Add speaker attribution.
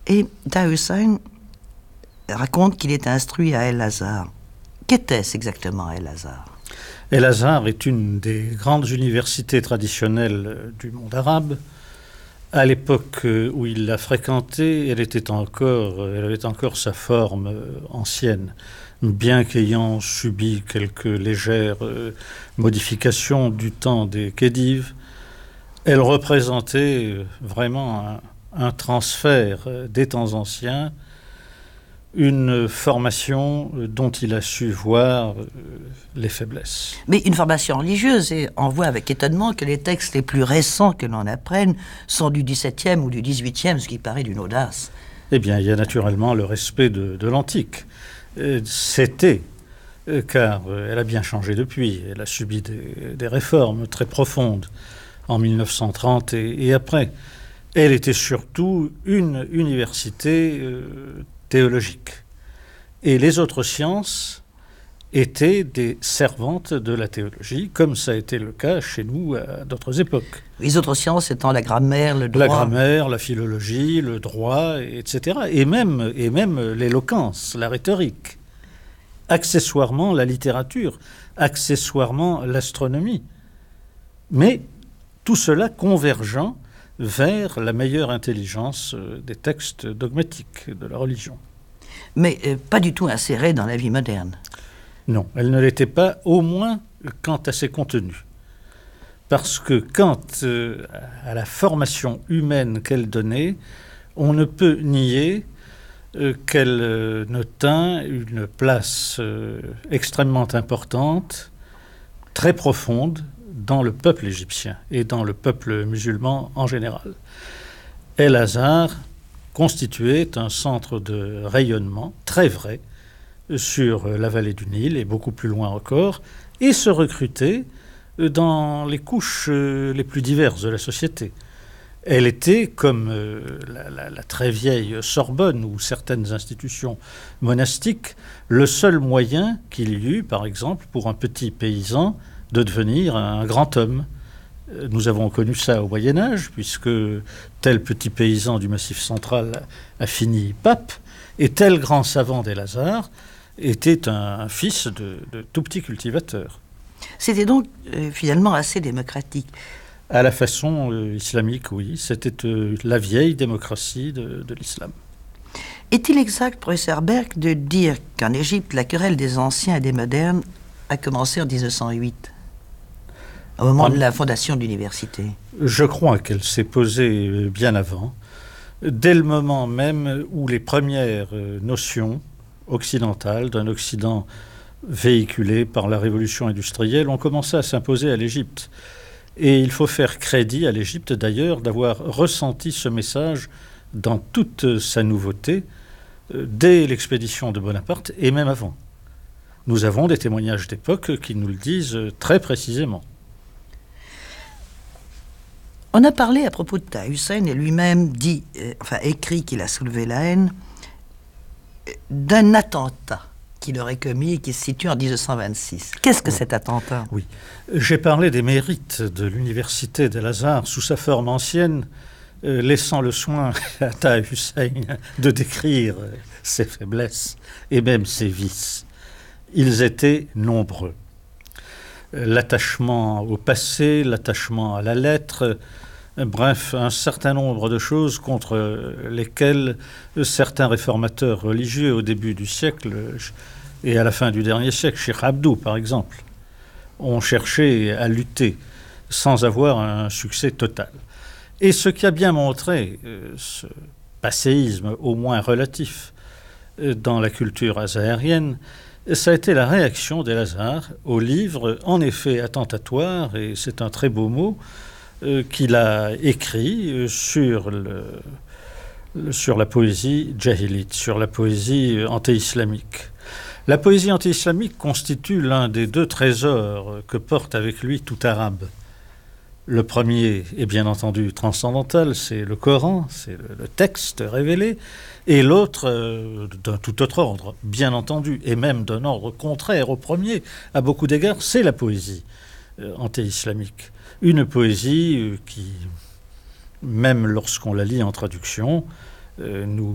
Speaker 1: Et Taha Hussein raconte qu'il est instruit à El-Azhar. Qu'était-ce exactement El-Azhar?
Speaker 2: El-Azhar est une des grandes universités traditionnelles du monde arabe. À l'époque où il l'a fréquentée, elle avait encore sa forme ancienne, bien qu'ayant subi quelques légères modifications du temps des Khedives. Elle représentait vraiment un transfert des temps anciens, une formation dont il a su voir les faiblesses.
Speaker 1: Mais une formation religieuse, et on voit avec étonnement que les textes les plus récents que l'on apprenne sont du XVIIe ou du XVIIIe, ce qui paraît d'une audace.
Speaker 2: Eh bien, il y a naturellement le respect de l'antique. C'était, car elle a bien changé depuis, elle a subi des réformes très profondes en 1930 et après. Elle était surtout une université théologique. Et les autres sciences étaient des servantes de la théologie, comme ça a été le cas chez nous à d'autres époques.
Speaker 1: Les autres sciences étant la grammaire, le droit.
Speaker 2: La grammaire, la philologie, le droit, etc. Et même l'éloquence, la rhétorique. Accessoirement, la littérature. Accessoirement, l'astronomie. Mais tout cela convergeant vers la meilleure intelligence des textes dogmatiques de la religion.
Speaker 1: Mais pas du tout insérée dans la vie moderne.
Speaker 2: Non, elle ne l'était pas, au moins quant à ses contenus. Parce que quant à la formation humaine qu'elle donnait, on ne peut nier qu'elle ne tint une place extrêmement importante, très profonde, dans le peuple égyptien et dans le peuple musulman en général. El-Azhar constituait un centre de rayonnement très vrai sur la vallée du Nil et beaucoup plus loin encore, et se recrutait dans les couches les plus diverses de la société. Elle était, comme la très vieille Sorbonne ou certaines institutions monastiques, le seul moyen qu'il y eut, par exemple, pour un petit paysan de devenir un grand homme. Nous avons connu ça au Moyen-Âge, puisque tel petit paysan du Massif central a fini pape, et tel grand savant d'El-Azhar était un fils de tout petit cultivateur.
Speaker 1: C'était donc finalement assez démocratique.
Speaker 2: À la façon islamique, oui. C'était la vieille démocratie de l'islam.
Speaker 1: Est-il exact, professeur Berck, de dire qu'en Égypte, la querelle des anciens et des modernes a commencé en 1908, au moment de la fondation de l'université?
Speaker 2: Je crois qu'elle s'est posée bien avant, dès le moment même où les premières notions occidentales, d'un Occident véhiculé par la révolution industrielle, ont commencé à s'imposer à l'Égypte. Et il faut faire crédit à l'Égypte, d'ailleurs, d'avoir ressenti ce message dans toute sa nouveauté, dès l'expédition de Bonaparte et même avant. Nous avons des témoignages d'époque qui nous le disent très précisément.
Speaker 1: On a parlé à propos de Taha Hussein, et lui-même écrit qu'il a soulevé la haine d'un attentat qu'il aurait commis et qui se situe en 1926. Qu'est-ce que cet attentat?
Speaker 2: Oui, j'ai parlé des mérites de l'université d'El-Azhar sous sa forme ancienne, laissant le soin à Taha Hussein de décrire ses faiblesses et même ses vices. Ils étaient nombreux. L'attachement au passé, l'attachement à la lettre, bref, un certain nombre de choses contre lesquelles certains réformateurs religieux au début du siècle et à la fin du dernier siècle, Cheikh Abdou par exemple, ont cherché à lutter sans avoir un succès total. Et ce qui a bien montré ce passéisme au moins relatif dans la culture azaharienne, ça a été la réaction d'El-Azhar au livre, en effet attentatoire, et c'est un très beau mot, qu'il a écrit sur la poésie djahilite, sur la poésie anti-islamique. La poésie anti-islamique constitue l'un des deux trésors que porte avec lui tout arabe. Le premier est bien entendu transcendantal, c'est le Coran, c'est le texte révélé, et l'autre, d'un tout autre ordre, bien entendu, et même d'un ordre contraire au premier, à beaucoup d'égards, c'est la poésie anti-islamique. Une poésie qui, même lorsqu'on la lit en traduction, nous